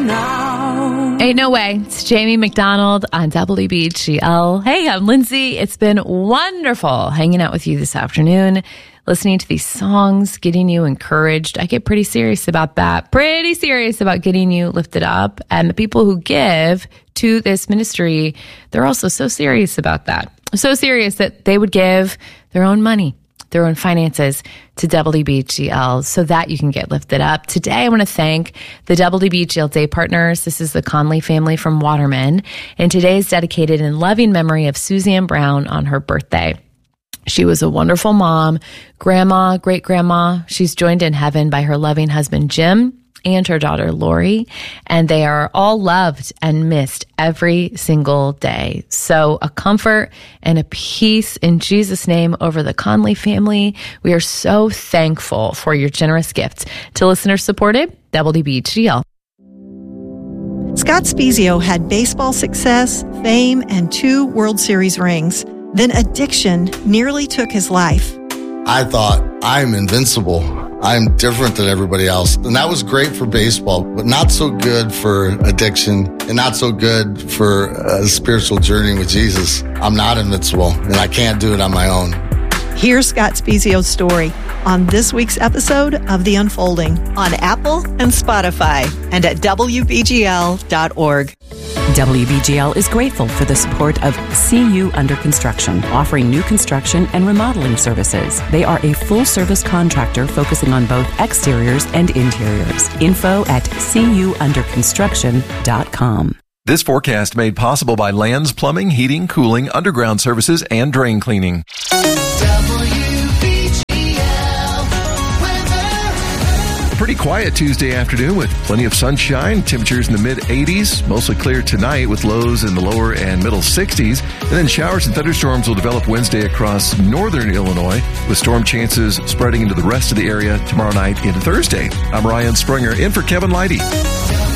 now. Ain't no way. It's Jamie McDonald on WBGL. Hey, I'm Lindsay. It's been wonderful hanging out with you this afternoon, listening to these songs, getting you encouraged. I get pretty serious about that, pretty serious about getting you lifted up. And the people who give to this ministry, they're also so serious about that. So serious that they would give their own money, their own finances to WBGL so that you can get lifted up. Today, I want to thank the WBGL Day Partners. This is the Conley family from Waterman. And today is dedicated in loving memory of Suzanne Brown on her birthday. She was a wonderful mom, grandma, great-grandma. She's joined in heaven by her loving husband, Jim, and her daughter, Lori, and they are all loved and missed every single day. So a comfort and a peace in Jesus' name over the Conley family. We are so thankful for your generous gift to listener-supported WBGL. Scott Spiezio had baseball success, fame, and 2 World Series rings. Then addiction nearly took his life. I thought, I'm invincible. I'm different than everybody else. And that was great for baseball, but not so good for addiction and not so good for a spiritual journey with Jesus. I'm not invincible, and I can't do it on my own. Here's Scott Spiezio's story on this week's episode of The Unfolding on Apple and Spotify and at WBGL.org. WBGL is grateful for the support of CU Under Construction, offering new construction and remodeling services. They are a full-service contractor focusing on both exteriors and interiors. Info at CUunderconstruction.com. This forecast made possible by Lands Plumbing, Heating, Cooling, Underground Services, and Drain Cleaning. Pretty quiet Tuesday afternoon with plenty of sunshine. Temperatures in the mid-80s, mostly clear tonight with lows in the lower and middle 60s. And then showers and thunderstorms will develop Wednesday across northern Illinois, with storm chances spreading into the rest of the area tomorrow night into Thursday. I'm Ryan Springer, in for Kevin Leidy.